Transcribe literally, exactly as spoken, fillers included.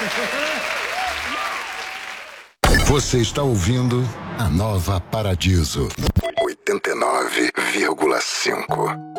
Você está ouvindo a Nova Paradiso oitenta e nove vírgula cinco.